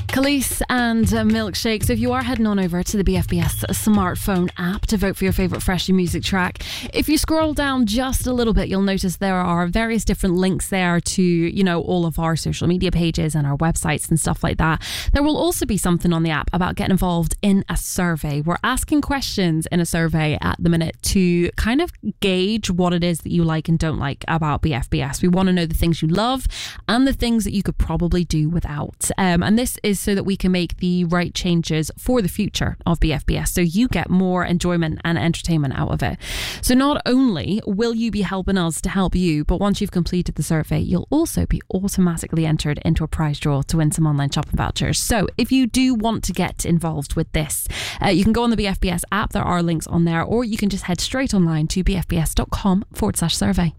Khalees and Milkshake. So if you are heading on over to the BFBS smartphone app to vote for your favourite Freshly music track, if you scroll down just a little bit, you'll notice there are various different links there to, you know, all of our social media pages and our websites and stuff like that. There will also be something on the app about getting involved in a survey. We're asking questions in a survey at the minute to kind of gauge what it is that you like and don't like about BFBS. We want to know the things you love and the things that you could probably do without. And this is so that we can make the right changes for the future of BFBS, so you get more enjoyment and entertainment out of it. So not only will you be helping us to help you, but once you've completed the survey, you'll also be automatically entered into a prize draw to win some online shopping vouchers. So if you do want to get involved with this, you can go on the BFBS app. There are links on there, or you can just head straight online to bfbs.com/survey.